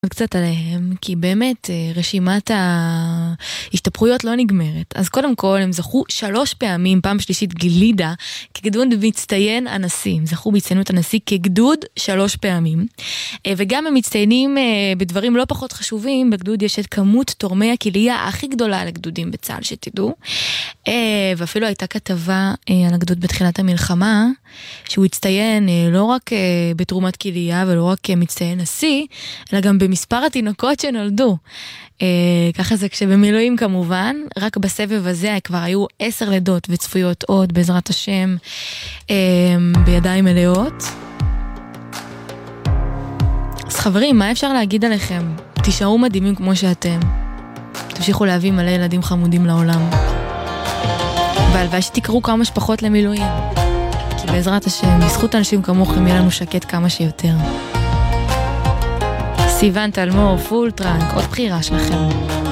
קצת עליהם, כי באמת רשימת ההשתפרויות לא נגמרת. אז קודם כל הם זכו 3 פעמים, פעם שלישית גלידה, כגדוד מצטיין הנשיא. הם זכו בהצטיינות הנשיא כגדוד 3 פעמים. וגם הם מצטיינים בדברים לא פחות חשובים. בגדוד יש את כמות תורמי הכליה הכי גדולה לגדודים בצה"ל, שתדעו. ואפילו הייתה כתבה על הגדוד בתחילת המלחמה, שהוא הצטיין לא רק בתרומת כליה ולא רק מצטיין נשיא, אלא גם במספר התינוקות שנולדו. ככה זה כשבמילואים כמובן, רק בסבב הזה כבר היו 10 לידות וצפויות עוד בעזרת השם בידיים מלאות. אז חברים, מה אפשר להגיד עליכם? תישארו מדהימים כמו שאתם. תמשיכו להביא מלא ילדים חמודים לעולם. והלוואי שתקראו כמה שפחות למילואים. כי בעזרת השם, בזכות אנשים כמוכם יהיה לנו שקט כמה שיותר. סיוון תלמור, פול טרנק, עוד בחירה שלכם.